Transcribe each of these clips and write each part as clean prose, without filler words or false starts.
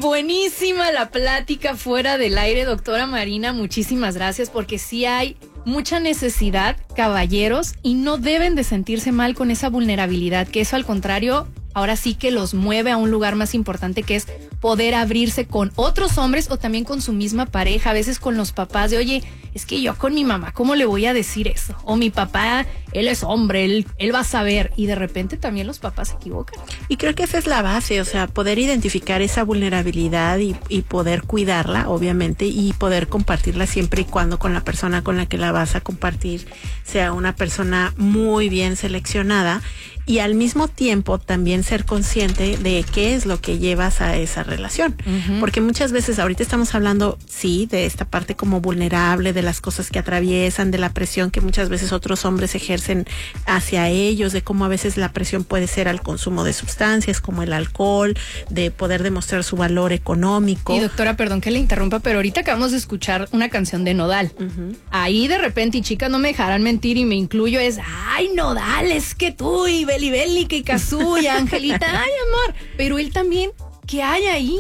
buenísima la plática fuera del aire, doctora Marina. Muchísimas gracias, porque sí hay mucha necesidad, caballeros, y no deben de sentirse mal con esa vulnerabilidad, que eso al contrario, ahora sí que los mueve a un lugar más importante, que es poder abrirse con otros hombres o también con su misma pareja, a veces con los papás de, oye, es que yo con mi mamá, ¿cómo le voy a decir eso? O mi papá, él es hombre, él va a saber, y de repente también los papás se equivocan. Y creo que esa es la base, o sea, poder identificar esa vulnerabilidad y poder cuidarla, obviamente, y poder compartirla siempre y cuando con la persona con la que la vas a compartir sea una persona muy bien seleccionada, y al mismo tiempo también ser consciente de qué es lo que llevas a esa relación. Porque muchas veces ahorita estamos hablando, sí, de esta parte como vulnerable, de las cosas que atraviesan, de la presión que muchas veces otros hombres ejercen hacia ellos, de cómo a veces la presión puede ser al consumo de sustancias como el alcohol, de poder demostrar su valor económico. Y doctora, perdón que le interrumpa, pero ahorita acabamos de escuchar una canción de Nodal. Ahí de repente, y chicas no me dejarán mentir y me incluyo, es, ay, Nodal, es que tú y Beli, que Kazuya, Angelita, ay, amor, pero él también, ¿qué hay ahí?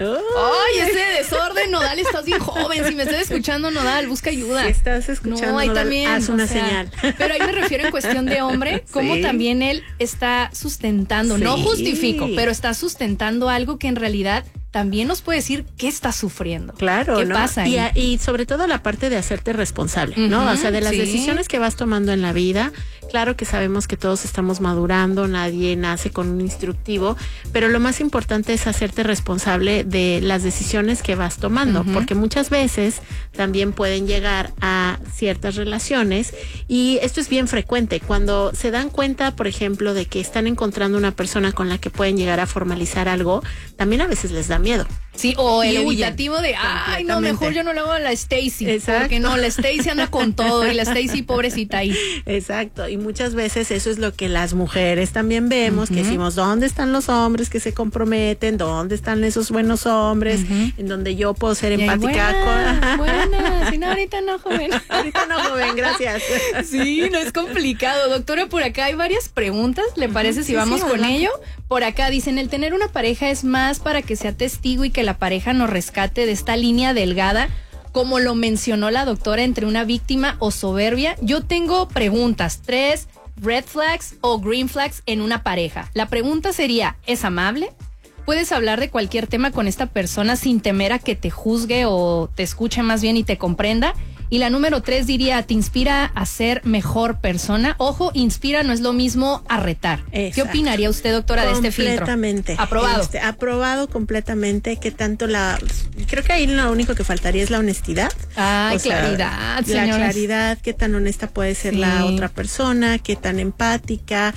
Ay, ese desorden, Nodal, estás bien joven, si me estás escuchando, Nodal, busca ayuda. Si estás escuchando, no, ahí Nodal, también, haz una señal. Pero ahí me refiero en cuestión de hombre, cómo también él está sustentando, no justifico, pero está sustentando algo que en realidad también nos puede decir qué está sufriendo. Claro, ¿qué ¿no? pasa ahí? Y sobre todo la parte de hacerte responsable, ¿no? O sea, de las decisiones que vas tomando en la vida. Claro que sabemos que todos estamos madurando, nadie nace con un instructivo, pero lo más importante es hacerte responsable de las decisiones que vas tomando, porque muchas veces también pueden llegar a ciertas relaciones, y esto es bien frecuente. Cuando se dan cuenta, por ejemplo, de que están encontrando una persona con la que pueden llegar a formalizar algo, también a veces les da miedo. Sí, o el evitativo de, ay, no, mejor yo no le hago a la Stacy. Exacto. Porque no, la Stacy anda con todo y la Stacy pobrecita ahí. Exacto, y muchas veces eso es lo que las mujeres también vemos, que decimos, ¿dónde están los hombres que se comprometen? ¿Dónde están esos buenos hombres? En donde yo puedo ser empática buenas. Sí, no, ahorita no, joven. Ahorita no, joven, gracias. Sí, no es complicado. Doctora, por acá hay varias preguntas, ¿le parece si vamos con ello? Por acá dicen, el tener una pareja es más para que sea testigo y que la pareja nos rescate de esta línea delgada, como lo mencionó la doctora, entre una víctima o soberbia. Yo tengo preguntas, 3 red flags o green flags en una pareja. La pregunta sería, ¿es amable? ¿Puedes hablar de cualquier tema con esta persona sin temer a que te juzgue o te escuche más bien y te comprenda? Y la número 3 diría, ¿te inspira a ser mejor persona? Ojo, inspira no es lo mismo a retar. Exacto. ¿Qué opinaría usted, doctora, de este filtro? Completamente. Aprobado. Aprobado completamente, que tanto creo que ahí lo único que faltaría es la honestidad. Ay, claridad, señores. La claridad, qué tan honesta puede ser la otra persona, qué tan empática,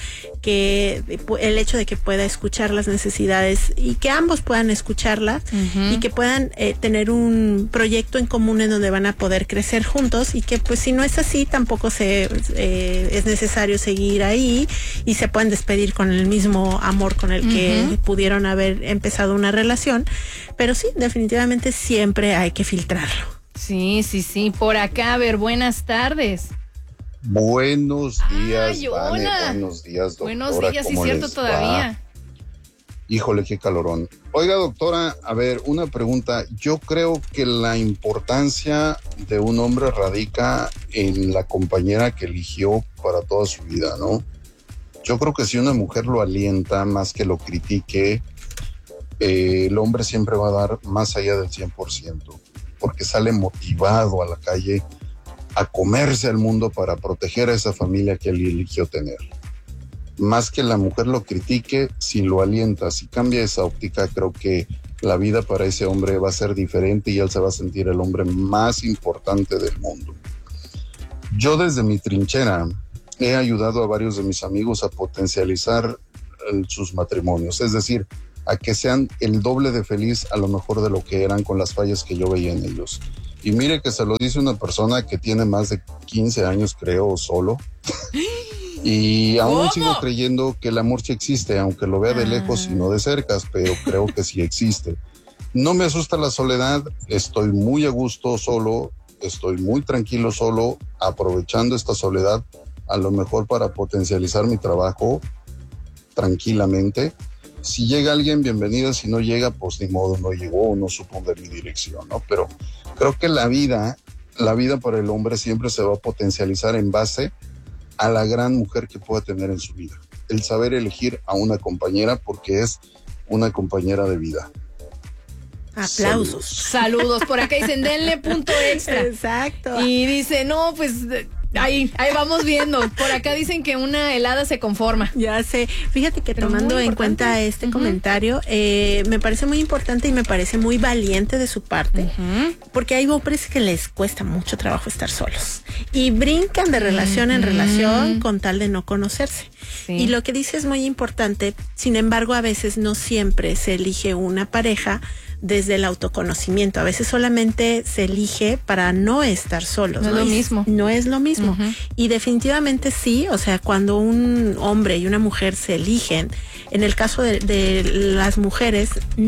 que el hecho de que pueda escuchar las necesidades y que ambos puedan escucharlas y que puedan tener un proyecto en común en donde van a poder crecer juntos, y que pues si no es así tampoco es necesario seguir ahí y se pueden despedir con el mismo amor con el que pudieron haber empezado una relación, pero sí, definitivamente siempre hay que filtrarlo. Sí, por acá, a ver, buenas tardes. Buenos días, Vane, hola. Buenos días, doctora. Buenos días, sí, cierto, todavía. Híjole, qué calorón. Oiga, doctora, a ver, una pregunta. Yo creo que la importancia de un hombre radica en la compañera que eligió para toda su vida, ¿no? Yo creo que si una mujer lo alienta más que lo critique, el hombre siempre va a dar más allá del 100%, porque sale motivado a la calle a comerse al mundo para proteger a esa familia que él eligió tener. Más que la mujer lo critique, si lo alienta, si cambia esa óptica, creo que la vida para ese hombre va a ser diferente y él se va a sentir el hombre más importante del mundo. Yo desde mi trinchera he ayudado a varios de mis amigos a potencializar sus matrimonios, es decir, a que sean el doble de feliz a lo mejor de lo que eran con las fallas que yo veía en ellos. Y mire que se lo dice una persona que tiene más de 15 años, creo, solo. Y aún sigo creyendo que el amor sí existe, aunque lo vea de lejos y no de cerca, pero creo que sí existe. No me asusta la soledad, estoy muy a gusto solo, estoy muy tranquilo solo, aprovechando esta soledad, a lo mejor para potencializar mi trabajo tranquilamente. Si llega alguien, bienvenida, si no llega, pues ni modo, no llegó, no supo de mi dirección, ¿no? Pero creo que la vida para el hombre siempre se va a potencializar en base a la gran mujer que pueda tener en su vida. El saber elegir a una compañera porque es una compañera de vida. Aplausos. Saludos. Por acá dicen, denle punto extra. Exacto. Y dice, no, pues ahí vamos viendo. Por acá dicen que una helada se conforma. Ya sé. Fíjate que pero tomando en cuenta este comentario, me parece muy importante y me parece muy valiente de su parte, porque hay hombres que les cuesta mucho trabajo estar solos y brincan de relación en relación con tal de no conocerse. Sí. Y lo que dice es muy importante. Sin embargo, a veces no siempre se elige una pareja desde el autoconocimiento. A veces solamente se elige para no estar solos. No es lo mismo. No es lo mismo. Y definitivamente sí, o sea, cuando un hombre y una mujer se eligen, en el caso de las mujeres,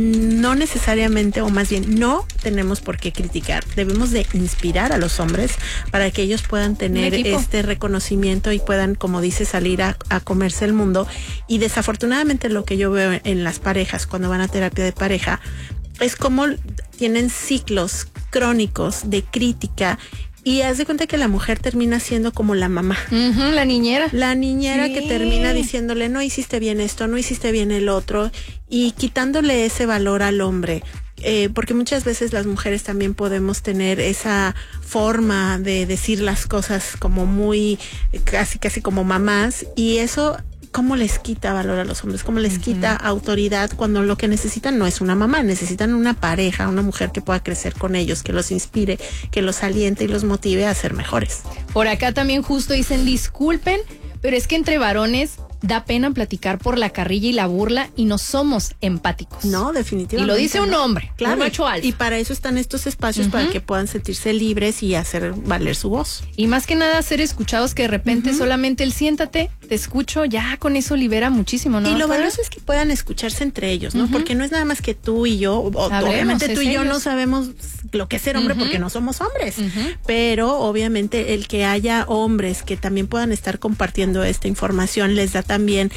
no necesariamente, o más bien, no tenemos por qué criticar. Debemos de inspirar a los hombres para que ellos puedan tener este reconocimiento y puedan, como dice, salir a comerse el mundo. Y desafortunadamente lo que yo veo en las parejas cuando van a terapia de pareja es como tienen ciclos crónicos de crítica y haz de cuenta que la mujer termina siendo como la mamá. La niñera. La niñera que termina diciéndole, no hiciste bien esto, no hiciste bien el otro, y quitándole ese valor al hombre. Porque muchas veces las mujeres también podemos tener esa forma de decir las cosas como muy, casi como mamás, y eso cómo les quita valor a los hombres, cómo les quita autoridad cuando lo que necesitan no es una mamá, necesitan una pareja, una mujer que pueda crecer con ellos, que los inspire, que los aliente y los motive a ser mejores. Por acá también justo dicen, disculpen, pero es que entre varones da pena platicar por la carrilla y la burla y no somos empáticos. No, definitivamente. Y lo dice un hombre, claro, un macho alfa. Y para eso están estos espacios, para que puedan sentirse libres y hacer valer su voz. Y más que nada ser escuchados, que de repente solamente el siéntate, te escucho, ya con eso libera muchísimo, ¿no? Y lo valioso es que puedan escucharse entre ellos, ¿no? Porque no es nada más que tú y yo, obviamente tú y yo no sabemos lo que es ser hombre porque no somos hombres, pero obviamente el que haya hombres que también puedan estar compartiendo esta información les da también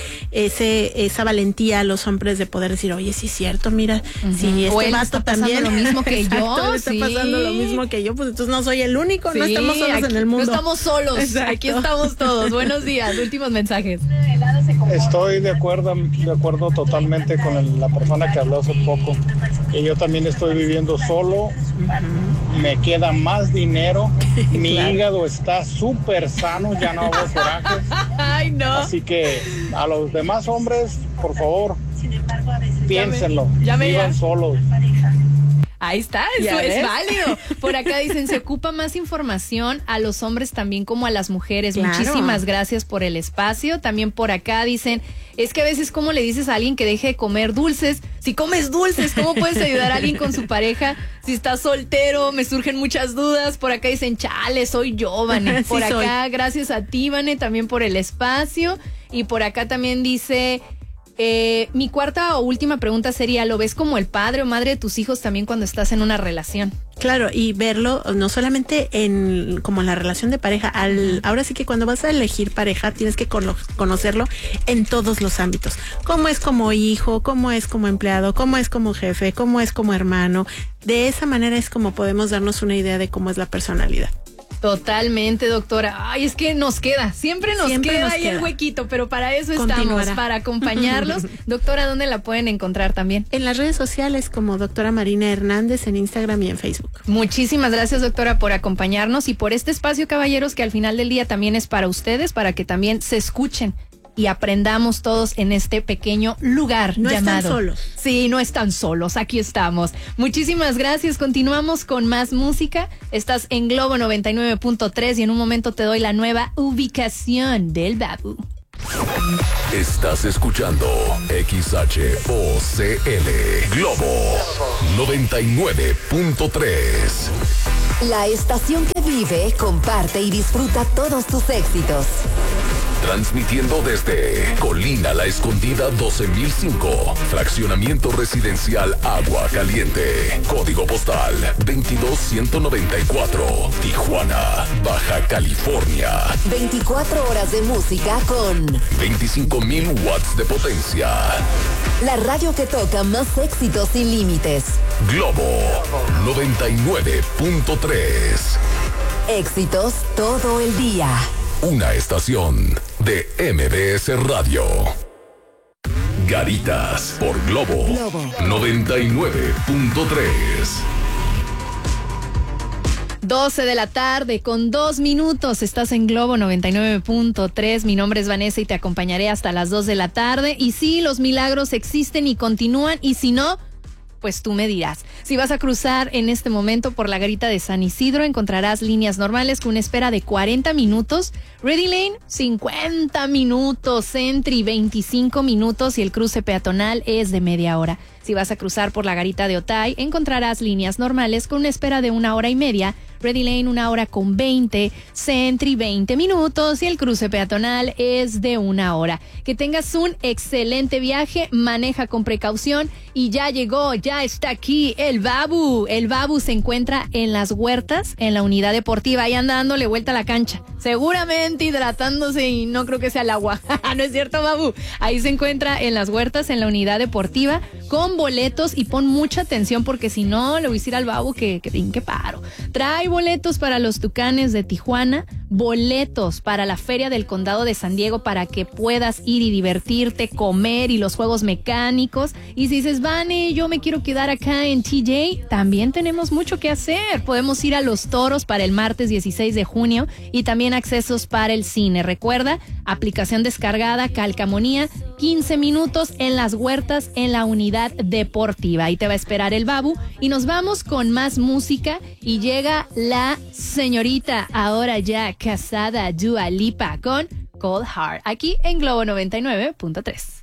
esa valentía a los hombres de poder decir, oye, sí es cierto, mira, si este vato también lo mismo que yo, le está pasando lo mismo que yo, pues entonces no soy el único, no estamos solos en el mundo. No estamos solos, aquí estamos todos. Buenos días, últimos mensajes. Estoy de acuerdo totalmente con la persona que habló hace poco. Y yo también estoy viviendo solo, me queda más dinero, mi hígado está súper sano, ya no hago corajes. Ay, no. Así que a los demás hombres, por favor, piénsenlo, vivan solos. Ahí está, eso es válido. Por acá dicen, se ocupa más información a los hombres también como a las mujeres. Claro. Muchísimas gracias por el espacio. También por acá dicen, es que a veces ¿cómo le dices a alguien que deje de comer dulces? Si comes dulces, ¿cómo puedes ayudar a alguien con su pareja? Si estás soltero, me surgen muchas dudas. Por acá dicen, chale, soy yo, Vane. Por acá, gracias a ti, Vane, también por el espacio. Y por acá también dice... mi cuarta o última pregunta sería, ¿lo ves como el padre o madre de tus hijos también cuando estás en una relación? Claro, y verlo no solamente como en la relación de pareja, ahora sí que cuando vas a elegir pareja tienes que conocerlo en todos los ámbitos. Cómo es como hijo, cómo es como empleado, cómo es como jefe, cómo es como hermano. De esa manera es como podemos darnos una idea de cómo es la personalidad. Totalmente, doctora. Ay, es que siempre nos queda ahí el huequito, pero para eso estamos, para acompañarlos. Doctora, ¿dónde la pueden encontrar también? En las redes sociales como doctora Marina Hernández en Instagram y en Facebook. Muchísimas gracias, doctora, por acompañarnos y por este espacio, caballeros, que al final del día también es para ustedes, para que también se escuchen y aprendamos todos en este pequeño lugar llamado. No están solos. Sí, no están solos, aquí estamos. Muchísimas gracias, continuamos con más música. Estás en Globo 99.3 y en un momento te doy la nueva ubicación del Babu. Estás escuchando XHOCL Globo 99.3. La estación que vive, comparte y disfruta todos tus éxitos. Transmitiendo desde Colina La Escondida 12005. Fraccionamiento residencial Agua Caliente. Código postal 22194. Tijuana, Baja California. 24 horas de música con 25,000 watts de potencia. La radio que toca más éxitos sin límites. Globo 99.3. Éxitos todo el día. Una estación de MBS Radio. Garitas por Globo 99.3. 12 de la tarde con 2 minutos. Estás en Globo 99.3. Mi nombre es Vanessa y te acompañaré hasta las 2 de la tarde. Y sí, los milagros existen y continúan. Y si no, pues tú me dirás. Si vas a cruzar en este momento por la garita de San Isidro, encontrarás líneas normales con una espera de 40 minutos. Ready Lane, 50 minutos. Sentry, 25 minutos. Y el cruce peatonal es de media hora. Si vas a cruzar por la garita de Otay, encontrarás líneas normales con una espera de 1 hora y media. Ready Lane 1 hora con 20, Sentry 20 minutos y el cruce peatonal es de 1 hora. Que tengas un excelente viaje, maneja con precaución y ya llegó, ya está aquí el Babu. El Babu se encuentra en Las Huertas, en la unidad deportiva, ahí anda dándole vuelta a la cancha. Seguramente hidratándose y no creo que sea el agua. ¿No es cierto, Babu? Ahí se encuentra en Las Huertas, en la unidad deportiva, con boletos y pon mucha atención porque si no, le voy a decir al Babu que paro. Trae boletos para los Tucanes de Tijuana, boletos para la Feria del Condado de San Diego para que puedas ir y divertirte, comer y los juegos mecánicos. Y si dices, Vane, yo me quiero quedar acá en TJ, también tenemos mucho que hacer. Podemos ir a Los Toros para el martes 16 de junio y también accesos para el cine. Recuerda, aplicación descargada, Calcamonía, 15 minutos en Las Huertas en la unidad deportiva. Ahí te va a esperar el Babu y nos vamos con más música y llega la señorita, ahora ya casada, Dua Lipa con Cold Heart, aquí en Globo 99.3.